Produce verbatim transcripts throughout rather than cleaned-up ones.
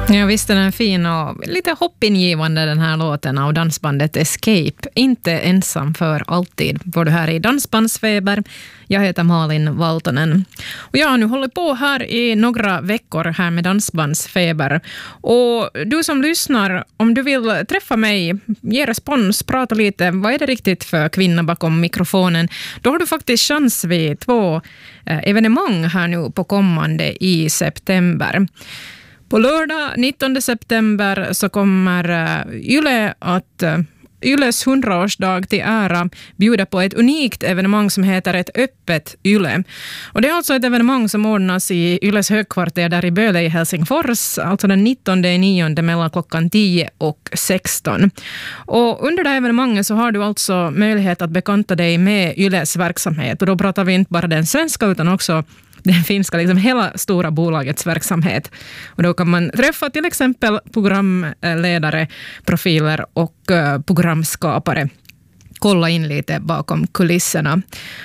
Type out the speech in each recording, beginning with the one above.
Ja, visst är den fin och lite hoppingivande den här låten av dansbandet Escape. Inte ensam för alltid. Var du här i Dansbandsfeber? Jag heter Malin Valtonen. Och jag har nu hållit på här i några veckor här med Dansbandsfeber. Och du som lyssnar, om du vill träffa mig, ge respons, prata lite, vad är det riktigt för kvinna bakom mikrofonen? Då har du faktiskt chans vid två evenemang här nu på kommande i september. På lördag nittonde september så kommer Yle att Yles hundraårsdag till ära bjuda på ett unikt evenemang som heter ett öppet Yle. Och det är alltså ett evenemang som ordnas i Yles högkvarter där i Böle i Helsingfors, alltså den nittonde i nionde mellan klockan tio och sexton. Och under det här evenemanget så har du alltså möjlighet att bekanta dig med Yles verksamhet. Och då pratar vi inte bara den svenska utan också den finska, liksom hela stora bolagets verksamhet. Och då kan man träffa till exempel programledare, profiler och uh, programskapare. Kolla in lite bakom kulisserna.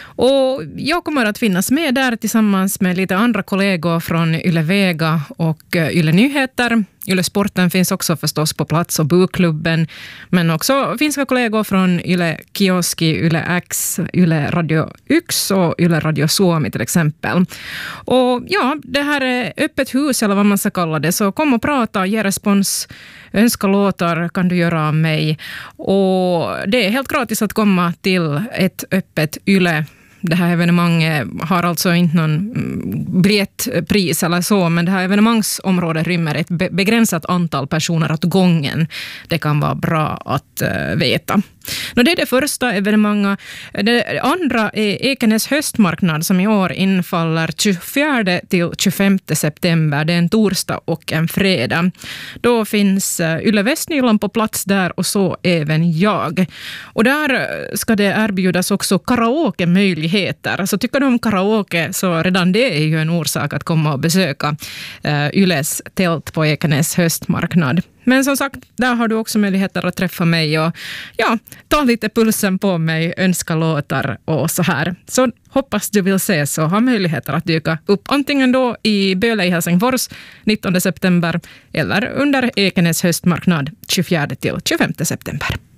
Och jag kommer att finnas med där tillsammans med lite andra kollegor från Yle Vega och Yle Nyheter. Yle Sporten finns också förstås på plats och Bokklubben. Men också finska kollegor från Yle Kioski, Yle X, Yle Radio Yx och Yle Radio Suomi till exempel. Och ja, det här är öppet hus eller vad man ska kalla det. Så kom och prata, ge respons, önska låtar kan du göra av mig. Och det är helt gratis att komma till ett öppet Yle. Det här evenemanget har alltså inte någon biljettpris eller så, men det här evenemangsområdet rymmer ett be- begränsat antal personer åt gången. Det kan vara bra att uh, veta. Nå, det är det första evenemanget. Det andra är Ekenäs höstmarknad som i år infaller tjugofjärde till tjugofemte september. Det är en torsdag och en fredag. Då finns Yle Västnyland på plats där och så även jag. Och där ska det erbjudas också karaoke-möjligheter. Så tycker du om karaoke så redan det är ju en orsak att komma och besöka Yles tält på Ekenäs höstmarknad. Men som sagt, där har du också möjligheter att träffa mig och ja, ta lite pulsen på mig, önska låtar och så här. Så hoppas du vill se så ha möjligheter att dyka upp antingen då i Böle i Helsingfors nittonde september eller under Ekenäs höstmarknad tjugofjärde till tjugofemte september.